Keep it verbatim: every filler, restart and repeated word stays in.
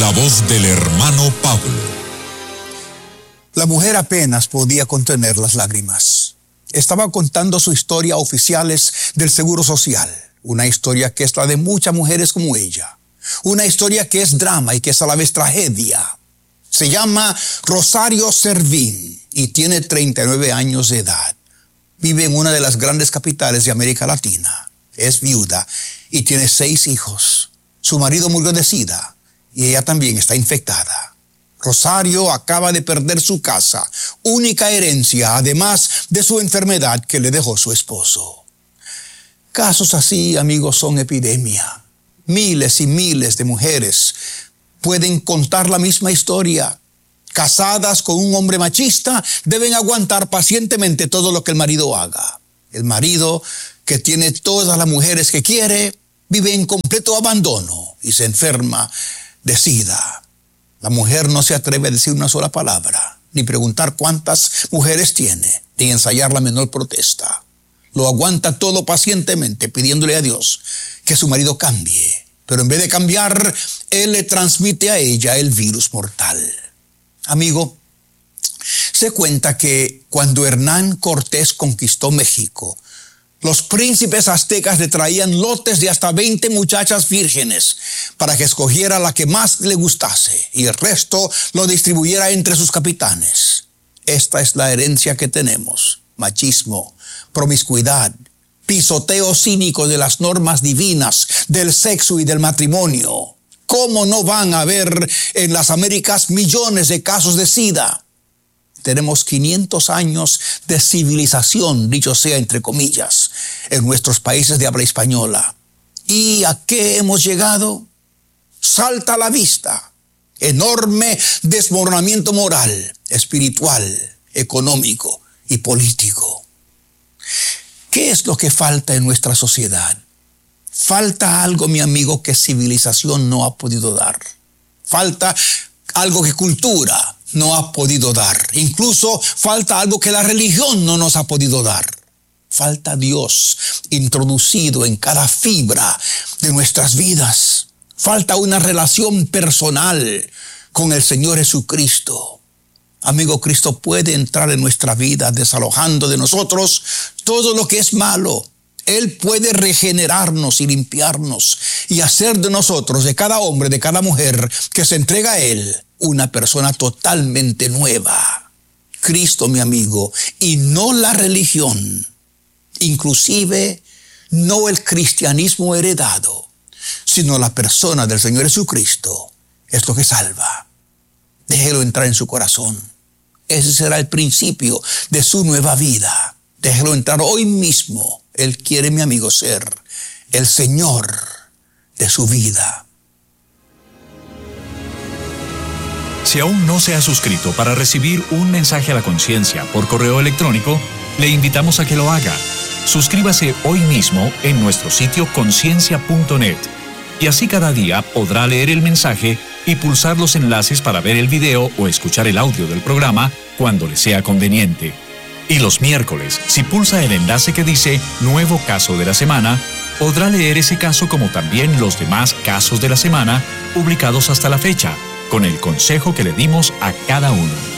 la voz del hermano Pablo. La mujer apenas podía contener las lágrimas. Estaba contando su historia a oficiales del Seguro Social, una historia que es la de muchas mujeres como ella, una historia que es drama y que es a la vez tragedia. Se llama Rosario Servín y tiene treinta y nueve años de edad. Vive en una de las grandes capitales de América Latina. Es viuda y tiene seis hijos. Su marido murió de SIDA y ella también está infectada. Rosario acaba de perder su casa, única herencia, además de su enfermedad que le dejó su esposo. Casos así, amigos, son epidemia. Miles y miles de mujeres pueden contar la misma historia. Casadas con un hombre machista, deben aguantar pacientemente todo lo que el marido haga. El marido, que tiene todas las mujeres que quiere, vive en completo abandono y se enferma de SIDA. La mujer no se atreve a decir una sola palabra, ni preguntar cuántas mujeres tiene, ni ensayar la menor protesta. Lo aguanta todo pacientemente, pidiéndole a Dios que su marido cambie. Pero en vez de cambiar, él le transmite a ella el virus mortal. Amigo, se cuenta que cuando Hernán Cortés conquistó México, los príncipes aztecas le traían lotes de hasta veinte muchachas vírgenes para que escogiera la que más le gustase y el resto lo distribuyera entre sus capitanes. Esta es la herencia que tenemos: machismo, promiscuidad, pisoteo cínico de las normas divinas, del sexo y del matrimonio. ¿Cómo no van a haber en las Américas millones de casos de SIDA? Tenemos quinientos años de civilización, dicho sea entre comillas, en nuestros países de habla española. ¿Y a qué hemos llegado? Salta a la vista. Enorme desmoronamiento moral, espiritual, económico y político. ¿Qué es lo que falta en nuestra sociedad? Falta algo, mi amigo, que civilización no ha podido dar. Falta algo que cultura no ha podido dar. Incluso falta algo que la religión no nos ha podido dar. Falta Dios introducido en cada fibra de nuestras vidas. Falta una relación personal con el Señor Jesucristo. Amigo, Cristo puede entrar en nuestra vida desalojando de nosotros todo lo que es malo. Él puede regenerarnos y limpiarnos y hacer de nosotros, de cada hombre, de cada mujer que se entrega a Él, una persona totalmente nueva. Cristo, mi amigo, y no la religión, inclusive no el cristianismo heredado, sino la persona del Señor Jesucristo, es lo que salva. Déjelo entrar en su corazón. Ese será el principio de su nueva vida. Déjelo entrar hoy mismo. Él quiere, mi amigo, ser el Señor de su vida. Si aún no se ha suscrito para recibir un mensaje a la conciencia por correo electrónico, le invitamos a que lo haga. Suscríbase hoy mismo en nuestro sitio conciencia punto net y así cada día podrá leer el mensaje y pulsar los enlaces para ver el video o escuchar el audio del programa cuando le sea conveniente. Y los miércoles, si pulsa el enlace que dice Nuevo Caso de la Semana, podrá leer ese caso como también los demás casos de la semana publicados hasta la fecha, con el consejo que le dimos a cada uno.